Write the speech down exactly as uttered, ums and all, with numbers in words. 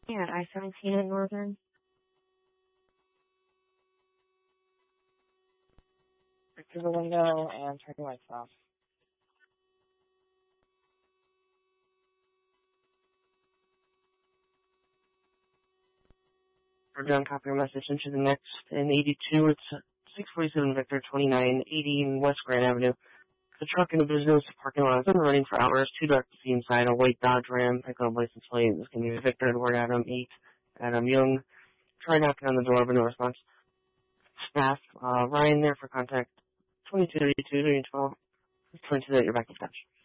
Yeah, at I seventeen in Northern. Back to the window and turn the lights off. We're done. Copy your message into the next. In eighty-two, it's six forty-seven Victor, twenty-nine eighty West Grand Avenue. The truck in the business parking lot has been running for hours. Too dark to see inside. A white Dodge Ram, pickup license plate. This can be Victor Edward Adam eight, Adam Young. Try knocking on the door, but no response. Staff, uh, Ryan there for contact. twenty-two thirty-two, twelve. twenty-two that you're back in touch.